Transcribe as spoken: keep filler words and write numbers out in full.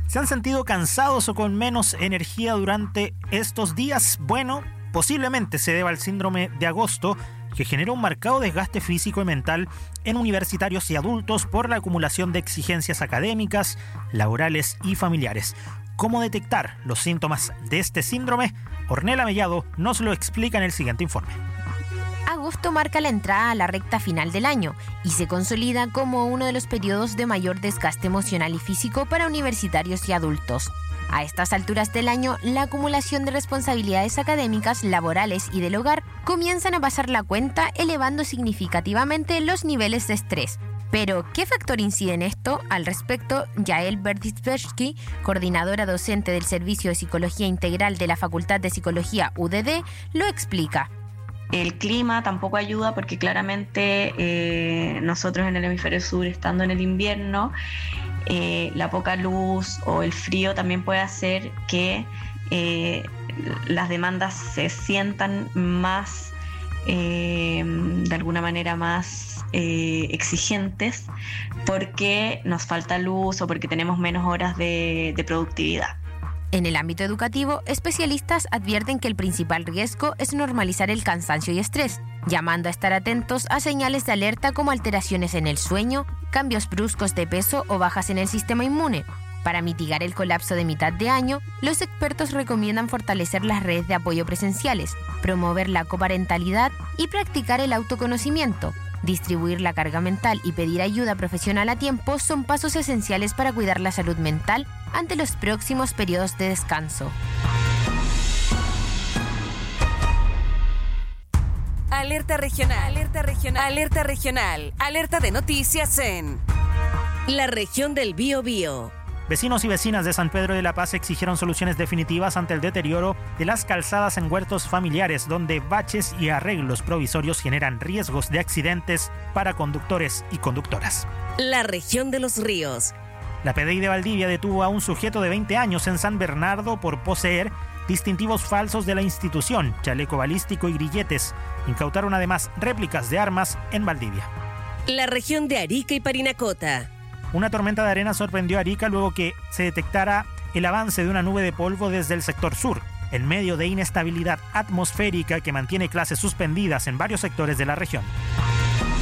¿Se han sentido cansados o con menos energía durante estos días? Bueno, posiblemente se deba al síndrome de agosto, que genera un marcado desgaste físico y mental en universitarios y adultos por la acumulación de exigencias académicas, laborales y familiares. ¿Cómo detectar los síntomas de este síndrome? Ornella Mellado nos lo explica en el siguiente informe. Agosto marca la entrada a la recta final del año y se consolida como uno de los periodos de mayor desgaste emocional y físico para universitarios y adultos. A estas alturas del año, la acumulación de responsabilidades académicas, laborales y del hogar comienzan a pasar la cuenta, elevando significativamente los niveles de estrés. Pero, ¿qué factor incide en esto? Al respecto, Yael Berdichevsky, coordinadora docente del Servicio de Psicología Integral de la Facultad de Psicología U D D, lo explica. El clima tampoco ayuda porque claramente eh, nosotros en el hemisferio sur, estando en el invierno, eh, la poca luz o el frío también puede hacer que eh, las demandas se sientan más, eh, de alguna manera más eh, exigentes porque nos falta luz o porque tenemos menos horas de, de productividad. En el ámbito educativo, especialistas advierten que el principal riesgo es normalizar el cansancio y estrés, llamando a estar atentos a señales de alerta como alteraciones en el sueño, cambios bruscos de peso o bajas en el sistema inmune. Para mitigar el colapso de mitad de año, los expertos recomiendan fortalecer las redes de apoyo presenciales, promover la coparentalidad y practicar el autoconocimiento. Distribuir la carga mental y pedir ayuda profesional a tiempo son pasos esenciales para cuidar la salud mental ante los próximos periodos de descanso. Alerta regional, alerta regional, alerta regional, alerta de noticias en la región del Biobío. Vecinos y vecinas de San Pedro de la Paz exigieron soluciones definitivas ante el deterioro de las calzadas en huertos familiares, donde baches y arreglos provisorios generan riesgos de accidentes para conductores y conductoras. La región de los ríos. La P D I de Valdivia detuvo a un sujeto de veinte años en San Bernardo por poseer distintivos falsos de la institución, chaleco balístico y grilletes. Incautaron además réplicas de armas en Valdivia. La región de Arica y Parinacota. Una tormenta de arena sorprendió a Arica luego que se detectara el avance de una nube de polvo desde el sector sur, en medio de inestabilidad atmosférica que mantiene clases suspendidas en varios sectores de la región.